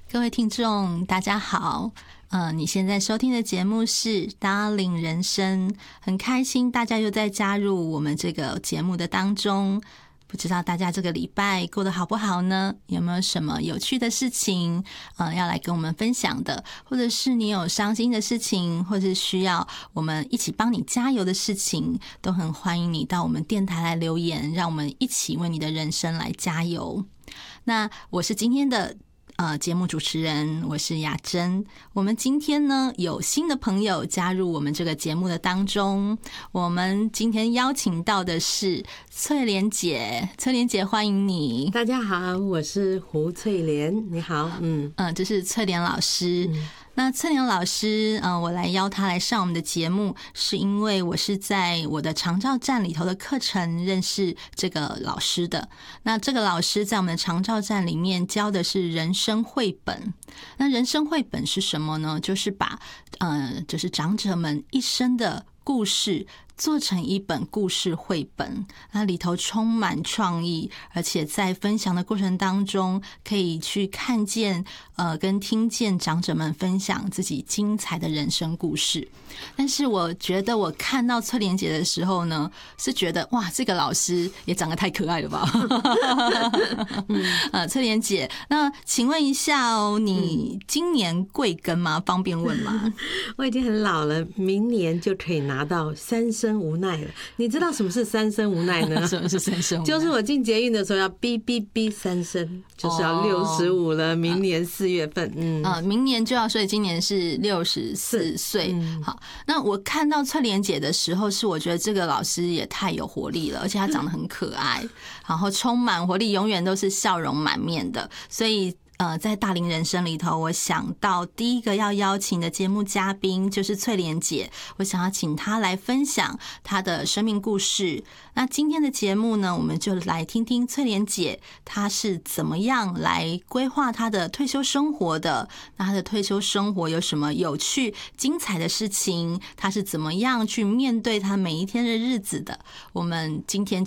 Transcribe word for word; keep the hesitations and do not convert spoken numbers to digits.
各位听众大家好，呃，你现在收听的节目是 Darling 人生，很开心大家又在加入我们这个节目的当中。不知道大家这个礼拜过得好不好呢？有没有什么有趣的事情呃，要来跟我们分享的，或者是你有伤心的事情，或是需要我们一起帮你加油的事情，都很欢迎你到我们电台来留言，让我们一起为你的人生来加油。那我是今天的呃，节目主持人，我是雅珍。我们今天呢有新的朋友加入我们这个节目的当中，我们今天邀请到的是翠莲姐。翠莲姐，欢迎你。 大家好，我是胡翠莲。你好，嗯嗯，这是翠莲老师。 嗯那翠莲老师，呃，我来邀她来上我们的节目，是因为我是在我的长照站里头的课程认识这个老师的。那这个老师在我们的长照站里面教的是人生绘本。那人生绘本是什么呢？就是把呃，就是长者们一生的故事做成一本故事绘本，那里头充满创意，而且在分享的过程当中，可以去看见呃跟听见长者们分享自己精彩的人生故事。但是我觉得我看到翠莲姐的时候呢，是觉得哇，这个老师也长得太可爱了吧。呃，翠莲姐，那请问一下哦，你今年贵庚吗？方便问吗？ 我已经很老了，明年就可以拿到三生无奈了。你知道什么是三生无奈呢？ 什么是三生无奈？ 就是我进捷运的时候要哔哔哔三声，就是要六十五了。明年四月份，嗯呃，明年就要，所以今年是六十四岁。好，那我看到翠莲姐的时候，是我觉得这个老师也太有活力了，而且她长得很可爱，然后充满活力，永远都是笑容满面的，所以。呃，在大龄人生里头，我想到第一个要邀请的节目嘉宾就是翠莲姐，我想要请她来分享她的生命故事。那今天的节目呢，我们就来听听翠莲姐她是怎么样来规划她的退休生活的。那她的退休生活有什么有趣、精彩的事情？她是怎么样去面对她每一天的日子的？我们今天